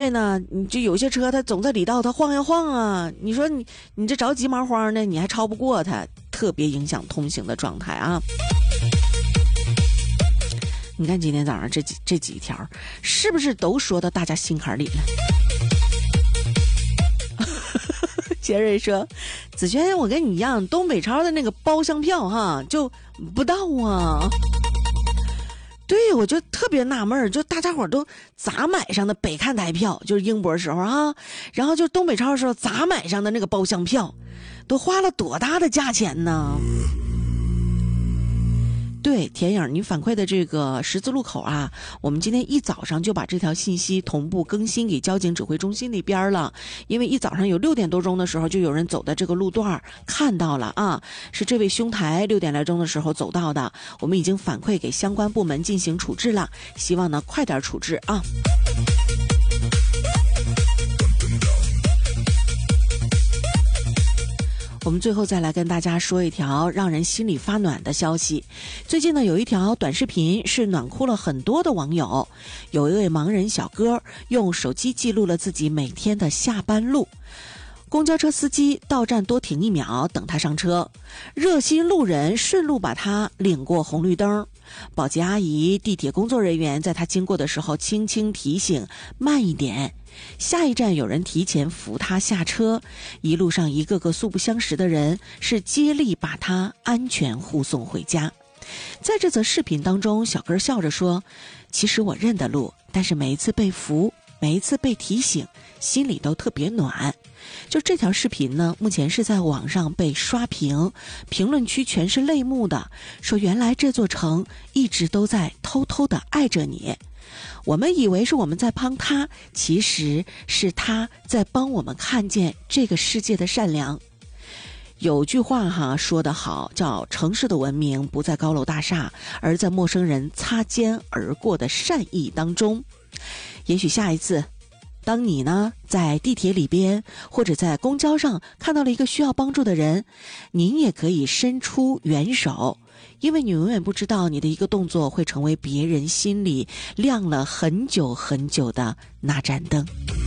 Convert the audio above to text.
为呢，你就有些车它总在里道它晃呀晃啊，你说你这着急忙慌的，你还超不过它，特别影响通行的状态啊。你看今天早上这几条，是不是都说到大家心坎里了？杰瑞说，子轩，我跟你一样，东北超的那个包厢票哈就不到啊。对，我就特别纳闷，就大家伙都咋买上的北看台票，就是英博时候啊，然后就东北超的时候咋买上的那个包厢票，都花了多大的价钱呢？对，田影，你反馈的这个十字路口啊，我们今天一早上就把这条信息同步更新给交警指挥中心那边了，因为一早上有6点多钟的时候就有人走的这个路段看到了啊，是这位兄台6点来钟的时候走到的，我们已经反馈给相关部门进行处置了，希望呢快点处置啊。我们最后再来跟大家说一条让人心里发暖的消息。最近呢，有一条短视频是暖哭了很多的网友。有一位盲人小哥用手机记录了自己每天的下班路。公交车司机到站多停1秒等他上车，热心路人顺路把他领过红绿灯，保洁阿姨、地铁工作人员在他经过的时候轻轻提醒慢一点，下一站有人提前扶他下车，一路上一个个素不相识的人是接力把他安全护送回家。在这则视频当中，小哥笑着说，其实我认得路，但是每一次被扶，每一次被提醒，心里都特别暖。就这条视频呢，目前是在网上被刷屏，评论区全是泪目的，说原来这座城一直都在偷偷的爱着你。我们以为是我们在帮他，其实是他在帮我们看见这个世界的善良。有句话哈说得好，叫城市的文明不在高楼大厦，而在陌生人擦肩而过的善意当中。也许下一次当你呢在地铁里边或者在公交上看到了一个需要帮助的人，您也可以伸出援手，因为你永远不知道你的一个动作会成为别人心里亮了很久很久的那盏灯。